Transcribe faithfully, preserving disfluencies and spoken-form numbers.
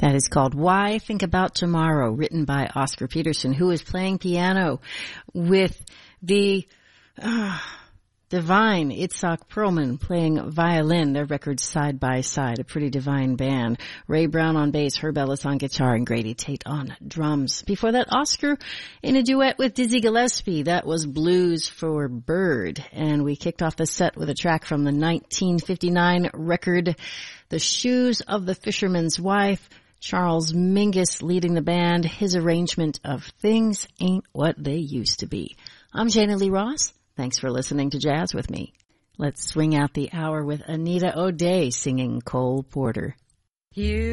That is called Why Think About Tomorrow, written by Oscar Peterson, who is playing piano with the uh, divine Itzhak Perlman playing violin. Their records side by side, a pretty divine band. Ray Brown on bass, Herb Ellis on guitar, and Grady Tate on drums. Before that, Oscar in a duet with Dizzy Gillespie. That was Blues for Bird. And we kicked off the set with a track from the nineteen fifty-nine record, The Shoes of the Fisherman's Wife. Charles Mingus leading the band, his arrangement of Things Ain't What They Used to Be. I'm Jana Lee Ross. Thanks for listening to Jazz with me. Let's swing out the hour with Anita O'Day singing Cole Porter. You